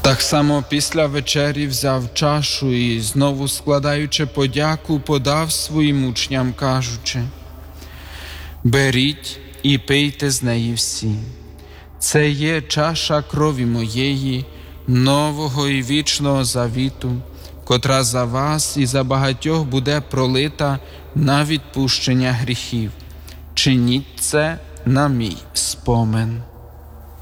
Так само після вечері взяв чашу і, знову складаючи подяку, подав своїм учням, кажучи: «Беріть і пийте з неї всі. Це є чаша крові моєї, нового і вічного завіту, котра за вас і за багатьох буде пролита на відпущення гріхів. Чиніть це на мій спомин».